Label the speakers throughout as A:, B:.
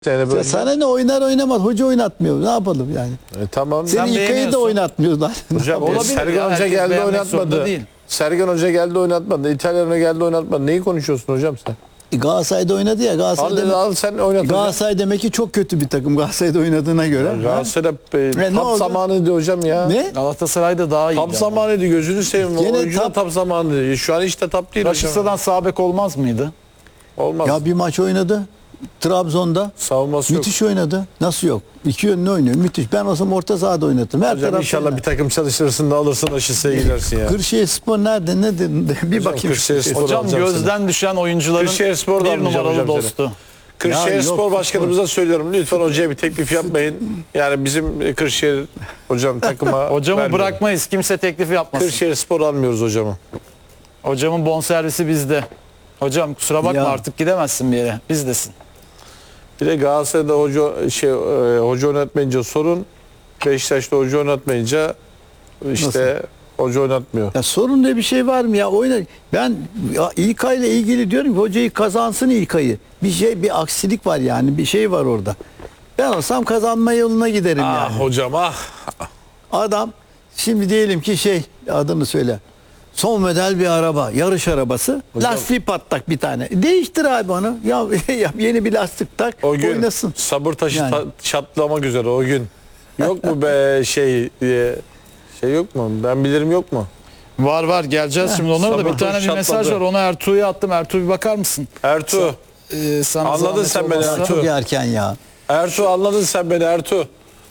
A: Böyle.
B: Sana ne, oynar oynamaz. Hoca oynatmıyor. Ne yapalım yani?
A: Tamam.
B: Seni İlkay'ı da oynatmıyorlar.
A: Hocam
C: Olabilir
A: Sergen
C: ya,
A: Hoca
C: herkes
A: geldi
C: beğenmek zorunda
A: oynatmadı.
C: değil.
A: Sergen Hoca geldi oynatmadı. İtalyan Hoca geldi oynatmadı. Neyi konuşuyorsun hocam sen?
B: Galatasaray'da oynadı ya.
A: Al sen oynat.
B: Galatasaray demek ki çok kötü bir takım. Galatasaray'da oynadığına göre.
A: Galatasaray
B: Ne
A: tam
B: oldu?
A: zamanıydı hocam ya.
B: Ne?
C: Galatasaray'da daha iyi.
A: Tam zamanıydı, gözünü seveyim.
B: Gene
A: Oyuncu da tam zamanıydı. Şu an hiç de tap değil hocam.
C: Raşitsa'dan sağ bek olmaz mıydı?
A: Olmaz.
B: Ya bir maç oynadı. Trabzon'da.
A: Savunması yok.
B: Müthiş oynadı. Nasıl yok? İki yönlü oynuyor. Müthiş. Ben olsam orta sahada oynatırım. Her
A: Hocam
B: taraf
A: inşallah
B: oynar.
A: bir takım çalıştırırsın da alırsın Aşısı'ya gidersin ya.
B: Kırşehirspor nerede? Ne dedi? Bir
A: Hocam,
B: bakayım.
A: Kırşehirspor
C: Hocam
A: alacağım
C: gözden düşen oyuncuların
A: Kırşehirspor'dan
C: bir
A: alacağım
C: numaralı
A: hocam
C: dostu.
A: Kırşehir
B: Ya
A: Spor
B: yok,
A: Başkanımıza söylüyorum. Lütfen hocaya bir teklif yapmayın. Yani bizim Kırşehir hocam takıma
C: Hocamı
A: vermiyorum.
C: bırakmayız. Kimse teklif yapmasın.
A: Kırşehir Spor almıyoruz hocamı.
C: Hocamın bonservisi bizde. Hocam kusura bakma
B: Ya.
C: artık gidemezsin bir yere. Bizdesin.
A: Bir de Galatasaray'da hoca oynatmayınca sorun. Beşiktaş'ta hoca oynatmayınca işte hoca oynatmıyor.
B: Ya sorun diye bir şey var mı ya? Ben ya İlkay ile ilgili diyorum ki hocayı kazansın İlkay'ı. Bir aksilik var yani. Bir şey var orada. Ben olsam kazanma yoluna giderim
A: Ah
B: yani.
A: hocam ah.
B: Adam şimdi diyelim ki adını söyle. Son model bir araba, yarış arabası.
A: Hocam-
B: Lastiği patlak bir tane. Değiştir abi onu. Ya yeni bir lastik tak,
A: O gün
B: oynasın.
A: sabır taşı
B: Yani.
A: çatlamak üzere o gün. Yok mu be şey yok mu? Ben bilirim yok mu?
C: Var geleceğiz şimdi onlara da
A: sabah
C: bir tane bir
A: şatladı.
C: mesaj var. Ona Ertuğ'ya attım. Ertuğ bir bakar mısın?
A: Ertuğ.
C: Sana
A: Anladın
C: zahmet
A: sen beni,
C: olmazsa.
A: Ertuğ.
B: Çok erken ya.
A: Ertuğ anladın sen beni Ertuğ.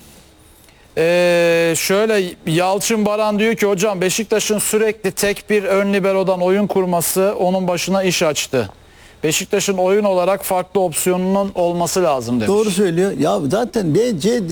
C: Şöyle Yalçın Baran diyor ki hocam Beşiktaş'ın sürekli tek bir ön libero'dan oyun kurması onun başına iş açtı. Beşiktaş'ın oyun olarak farklı opsiyonunun olması lazım demiş.
B: Doğru söylüyor. Ya zaten bence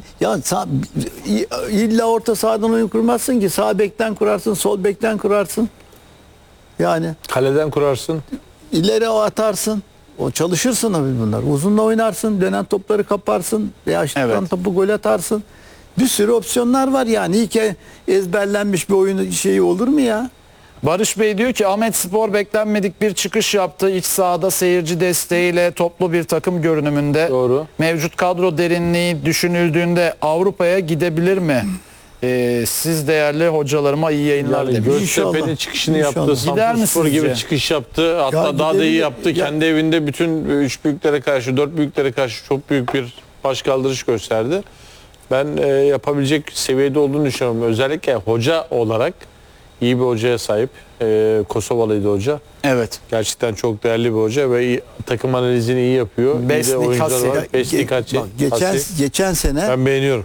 B: illa orta sahadan oyun kurmazsın ki. Sağ bekten kurarsın, sol bekten kurarsın. Yani
A: Kaleden kurarsın.
B: ileri o atarsın. O çalışırsın abi bunlar. Uzunla oynarsın, dönen topları kaparsın. Veya
C: Evet.
B: topu gol atarsın. Bir sürü opsiyonlar var yani. İyi ki ezberlenmiş bir oyun şeyi olur mu ya?
C: Barış Bey diyor ki Ahmetspor beklenmedik bir çıkış yaptı. İç sahada seyirci desteğiyle toplu bir takım görünümünde.
A: Doğru.
C: Mevcut kadro derinliği düşünüldüğünde Avrupa'ya gidebilir mi? Siz değerli hocalarıma iyi yayınlar
A: Yani
C: demiş.
A: Göztepe'nin
B: İnşallah.
A: çıkışını
B: İnşallah.
A: yaptı.
C: Gider mi
A: Samsunspor gibi
C: sizce?
A: çıkış yaptı. Hatta
B: Ya
A: daha da iyi
B: gidebilir.
A: yaptı.
B: Ya-
A: Kendi evinde bütün 3 büyüklere karşı, 4 büyüklere karşı çok büyük bir başkaldırış gösterdi. Ben yapabilecek seviyede olduğunu düşünüyorum. Özellikle hoca olarak iyi bir hocaya sahip. Kosovalıydı hoca.
C: Evet.
A: Gerçekten çok değerli bir hoca ve takım analizini iyi yapıyor. İyi de
C: Besnik
A: oyuncular
C: Hassi.
A: var. Besnik
B: Bak,
A: Hassi.
B: geçen sene
A: Ben beğeniyorum.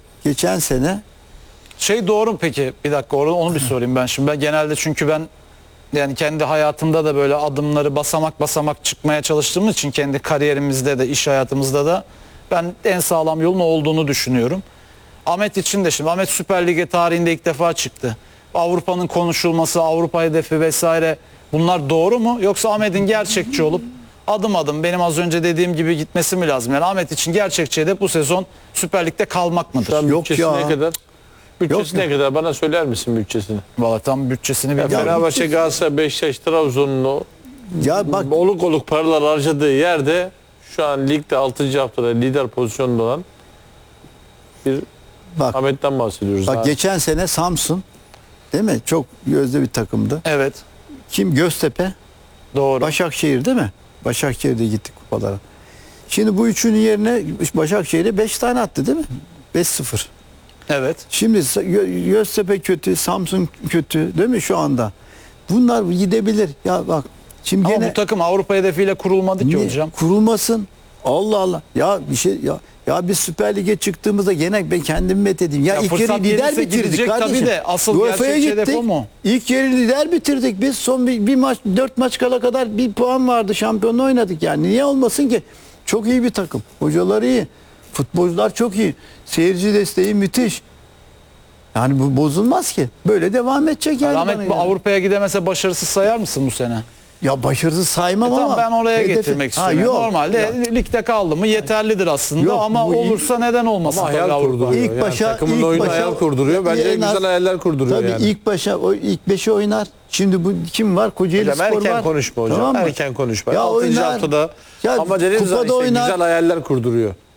C: Doğru peki bir dakika onu bir sorayım ben şimdi. Ben genelde çünkü ben yani kendi hayatımda da böyle adımları basamak basamak çıkmaya çalıştığım için kendi kariyerimizde de iş hayatımızda da ben en sağlam yolun o olduğunu düşünüyorum. Ahmet için de şimdi Ahmet Süper Lig'e tarihinde ilk defa çıktı. Avrupa'nın konuşulması, Avrupa hedefi vesaire bunlar doğru mu? Yoksa Ahmet'in gerçekçi olup adım adım benim az önce dediğim gibi gitmesi mi lazım? Yani Ahmet için gerçekçi hedef bu sezon Süper Lig'de kalmak mıdır?
A: Şu an
B: Yok
A: bütçesi
B: ya.
A: ne kadar? Bütçesi
B: Yok
A: ne kadar? Bana söyler misin bütçesini?
C: Valla tam bütçesini
A: Ya
C: bilmiyorum.
A: Fenerbahçe, Galatasaray, Beşiktaş, Trabzon'un o
B: ya bak
A: oluk oluk paralar harcadığı yerde şu an ligde 6. haftada lider pozisyonda olan bir
B: bak
A: Ahmet'ten bahsediyoruz.
B: bak
A: Daha.
B: geçen sene Samsun değil mi? Çok gözde bir takımdı.
C: Evet.
B: Kim? Göztepe,
C: Doğru.
B: Başakşehir değil mi? Başakşehir'de gittik kupalara. Şimdi bu üçünün yerine Başakşehir'e 5 tane attı değil mi? 5-0.
C: Evet.
B: Şimdi Göztepe kötü, Samsun kötü değil mi şu anda? Bunlar gidebilir. Ya bak şimdi
C: Ama
B: gene
C: bu takım Avrupa hedefiyle kurulmadı ki
B: niye
C: hocam.
B: kurulmasın? Allah Allah. Ya bir şey ya biz Süper Lig'e çıktığımızda gene ben kendimi methedeyim. Ya,
C: Ya
B: ilk
C: fırsat
B: yarı lider
C: gelirse
B: bitirdik
C: girecek
B: kardeşim.
C: tabii de asıl
B: UEFA'ya
C: gerçekçi hedef
B: gittik.
C: o mu?
B: İlk yarı lider bitirdik. Biz son bir maç 4 maç kala kadar bir puan vardı. Şampiyonluğu oynadık yani. Niye olmasın ki? Çok iyi bir takım. Hocalar iyi. Futbolcular çok iyi. Seyirci desteği müthiş. Yani bu bozulmaz ki. Böyle devam edecek yani.
C: Ahmet
B: bana
C: bu
B: yani.
C: Avrupa'ya gidemese başarısız sayar mısın bu sene?
B: Ya başarısız saymam
C: Tamam
B: ama.
C: ben oraya
B: hedefi-
C: getirmek
B: Ha,
C: istiyorum.
B: yok.
C: Normalde
B: Ya.
C: ligde kaldı mı yeterlidir aslında
B: Yok,
C: ama
B: bu
C: olursa neden olmasın?
A: Ama
C: tabii
A: hayal
C: Avrupa.
A: kurduruyor.
B: İlk
A: Yani
B: başa-
A: takımın
B: ilk
A: oyunu
B: başa-
A: hayal kurduruyor. Bence
B: en az-
A: güzel hayaller kurduruyor
B: Tabii
A: yani.
B: ilk başa o ilk 5'i oynar. Şimdi bu kim var? Kocaeli
A: Hocam
B: Spor
A: erken
B: var.
A: konuşma hocam.
B: Tamam mı?
A: Erken konuşma.
B: Ya
A: 6.
B: oynar.
A: haftada
B: Ya
A: ama dediğim zaman
B: kupada
A: işte
B: oynar.
A: güzel hayaller kurduruyor.